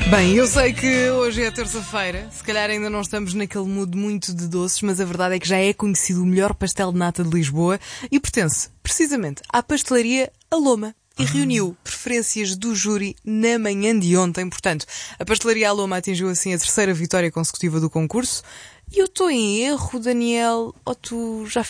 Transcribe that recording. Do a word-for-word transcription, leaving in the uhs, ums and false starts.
Bem, eu sei que hoje é terça-feira, se calhar ainda não estamos naquele mood muito de doces, mas a verdade é que já é conhecido o melhor pastel de nata de Lisboa e pertence, precisamente, à pastelaria Aloma. E reuniu preferências do júri na manhã de ontem. Portanto, a pastelaria Aloma atingiu assim a terceira vitória consecutiva do concurso. E eu estou em erro, Daniel, ou tu já